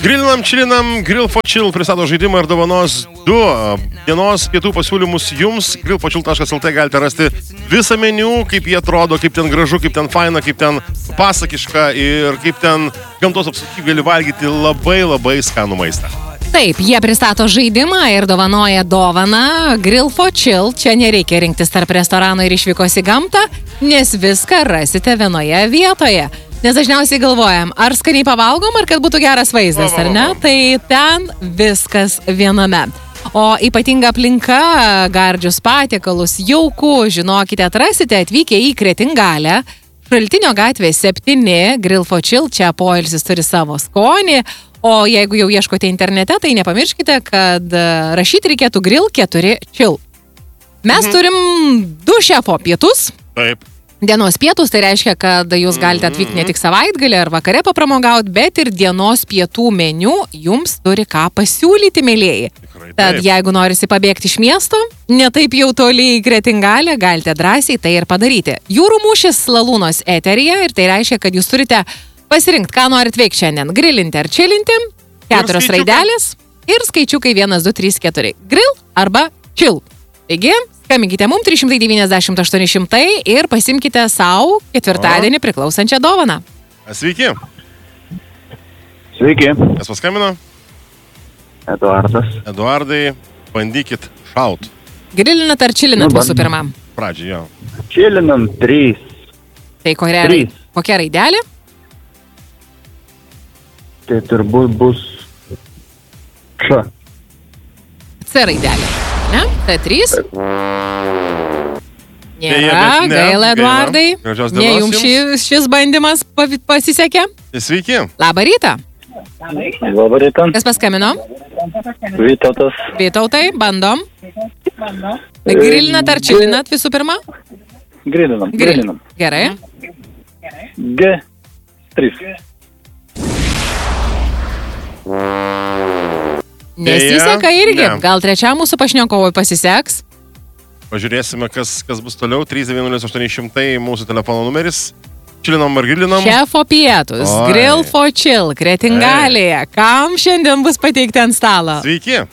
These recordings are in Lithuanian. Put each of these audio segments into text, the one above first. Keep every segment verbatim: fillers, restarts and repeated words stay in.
Grilinam, čilinam, Grill for Chill pristato žaidimą ir dovanos du dienos pietų pasiūlymus jums. grill for chill taškas el tė galite rasti visą meniu, kaip jie atrodo, kaip ten gražu, kaip ten faina, kaip ten pasakiška ir kaip ten gamtos apsaugai gali valgyti labai labai skanų maistą. Taip, jie pristato žaidimą ir dovanoja dovaną Grill for Chill. Čia nereikia rinktis tarp restorano ir išvykos į gamtą, nes viską rasite vienoje vietoje. Nes dažniausiai galvojam, ar skaniai pavalgom, ar kad būtų geras vaizdas, ar ne? Tai ten viskas viename. O ypatinga aplinka, gardžius patiekalus, jauku, žinokite, atrasite atvykę į Kretingalę. Šaltinio gatvė septyni, Grill for Chill, čia poilsis turi savo skonį. O jeigu jau ieškote internete, tai nepamirškite, kad rašyti reikėtų Grill keturi Chill. Mes mhm. turim du šefo pietus. Taip. Dienos pietus, tai reiškia, kad jūs galite atvykti ne tik savaitgalį ar vakare papramogauti, bet ir dienos pietų meniu jums turi ką pasiūlyti, mėlėjai. Tad jeigu norisi pabėgti iš miesto, ne taip jau toli į Kretingalę, galite drąsiai tai ir padaryti. Jūrų mūšis Lalūnos eteryje ir tai reiškia, kad jūs turite pasirinkti, ką norit veikti šiandien. Grilinti ar čilinti, keturios raidelės ir skaičiukai vienas, du, trys, keturi. Grill arba chill. Taigi, skambykite mums trys šimtai devyniasdešimt aštuoni šimtai ir pasimkite savo ketvirtadienį priklausančią dovaną. Sveiki. Sveiki. Kas paskambino? Eduardas. Eduardai, bandykit šaut. Grilinat ar čilinat Nu, visų pirma? Pradžiai, jo. Čilinam trys. Tai kokia, Trys. kokia raidelė? Tai turbūt bus Č. C raidelė. Ne? T trys. Deja, Nėra, bet ne, gaila, Eduardai. gaila. Gražios Ne dienos jums jums. šis, šis bandymas pavi- pasisekė. Sveiki. Labą rytą. Labą rytą. Kas paskambino? Vytautas. Vytautai, bandom. Grilinat ar čilinat visų pirma? Grilinam. Grill. Grilinam. Gerai. G. trys. Nesiseka irgi. ne. Gal trečiam mūsų pašnekovui pasiseks? Pažiūrėsime, kas, kas bus toliau. trys devyni nulis aštuoni šimtai mūsų telefono numeris. Čilinam ar grilinam? Šefo pietus, Oi. Grill for Chill, Kretingalėje. Kam šiandien bus pateikti ant stalo? Sveiki.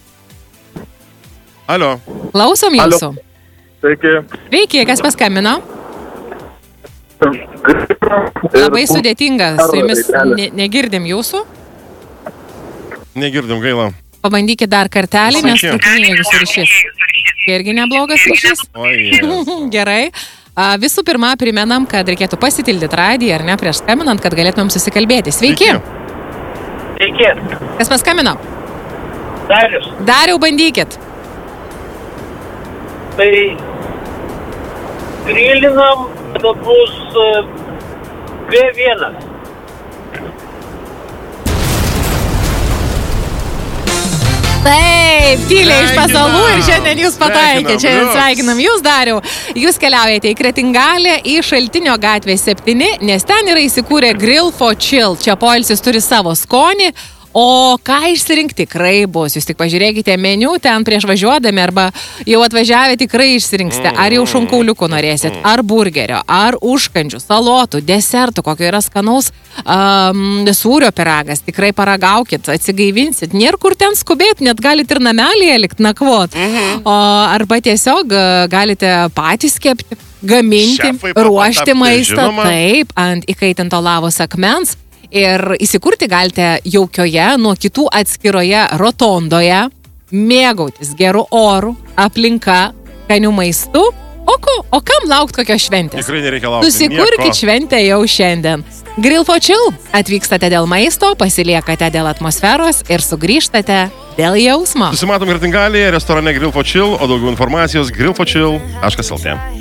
Alio. Klausom Alio. jūsų. Sveiki. Sveiki, kas paskambino? Labai sudėtinga, su jumis ne, negirdim jūsų. Negirdim, gaila. Pabandykit dar kartelį, nes Sveiki. trūkinėja jūsų ryšys. Irgi neblogas ryšys. Oi, Jėzus. Gerai. A, Visų pirma, primenam, kad reikėtų pasitildyti radiją ar ne prieš skambinant, kad galėtumėm susikalbėti. Sveiki. Sveiki, Kas paskambino? Darius. Dariau, bandykit. Tai grilinam, tada bus uh, G vienas. Taip, tyliai iš Sveikinam. pasalų ir šiandien jūs pataikėte. Sveikinam, Šiandien jūs. sveikinam jūs, Dariau. Jūs keliaujate į Kretingalę, į Šaltinio gatvę septyni, nes ten yra įsikūrę Grill for Chill. Čia poilsis turi savo skonį. O ką išsirinkti tikrai bus. Jūs tik pažiūrėkite meniu ten prieš važiuodami arba jau atvažiavę tikrai išsirinksite. Ar jau šonkauliukų norėsit, ar burgerio, ar užkandžių, salotų, desertų, kokio yra skanaus um, sūrio pyragas. Tikrai paragaukit, atsigaivinsit. Nėra kur ten skubėti, net galite ir namelėje likt nakvot. O, arba tiesiog uh, galite patys kepti, gaminti, Šefai pa- ruošti patapti, maistą. žinoma. Taip, ant įkaitinto lavos akmens. Ir įsikurti galite jaukioje, nuo kitų atskiroje rotondoje, mėgautis gerų orų, aplinka, skanių maistų. O, ko, o kam laukti kokios šventės? Tikrai nereikia laukti. Susikurkit nieko. šventę jau šiandien. Grill for Chill. Atvykstate dėl maisto, pasiliekate dėl atmosferos ir sugrįžtate dėl jausmo. Susimatom Kretingalėje, restorane Grill for Chill, o daugiau informacijos grill for chill taškas el tė.